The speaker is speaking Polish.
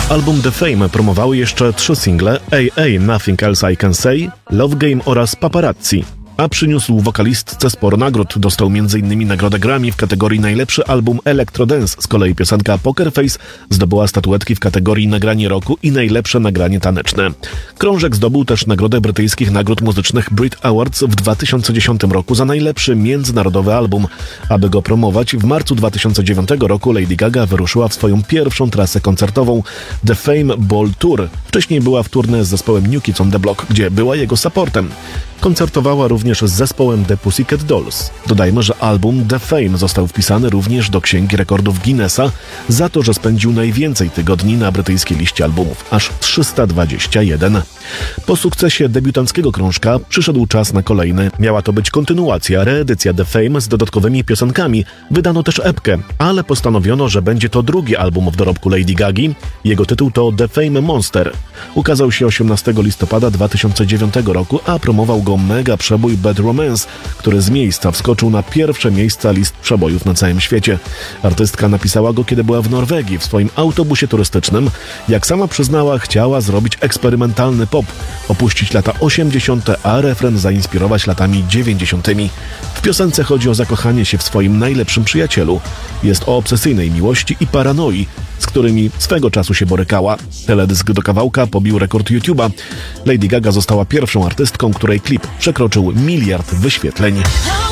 Album The Fame promowały jeszcze 3 single: AA Nothing Else I Can Say, Love Game oraz Paparazzi. A przyniósł wokalistce sporo nagród. Dostał m.in. nagrodę Grammy w kategorii Najlepszy album Electro-Dance. Z kolei piosenka Poker Face zdobyła statuetki w kategorii Nagranie roku i Najlepsze nagranie taneczne. Krążek zdobył też nagrodę brytyjskich nagród muzycznych Brit Awards w 2010 roku za najlepszy międzynarodowy album. Aby go promować, w marcu 2009 roku Lady Gaga wyruszyła w swoją pierwszą trasę koncertową The Fame Ball Tour. Wcześniej była w tournée z zespołem New Kids on the Block, gdzie była jego supportem. Koncertowała również z zespołem The Pussycat Dolls. Dodajmy, że album The Fame został wpisany również do Księgi Rekordów Guinnessa za to, że spędził najwięcej tygodni na brytyjskiej liście albumów, aż 321. Po sukcesie debiutanckiego krążka przyszedł czas na kolejny. Miała to być kontynuacja, reedycja The Fame z dodatkowymi piosenkami. Wydano też epkę, ale postanowiono, że będzie to drugi album w dorobku Lady Gagi. Jego tytuł to The Fame Monster. Ukazał się 18 listopada 2009 roku, a promował go mega przebój Bad Romance, który z miejsca wskoczył na pierwsze miejsca list przebojów na całym świecie. Artystka napisała go, kiedy była w Norwegii, w swoim autobusie turystycznym. Jak sama przyznała, chciała zrobić eksperymentalny pop, opuścić lata 80., a refren zainspirować latami 90. W piosence chodzi o zakochanie się w swoim najlepszym przyjacielu. Jest o obsesyjnej miłości i paranoi, z którymi swego czasu się borykała. Teledysk do kawałka pobił rekord YouTube'a. Lady Gaga została pierwszą artystką, której klip przekroczył 1 miliard wyświetleń.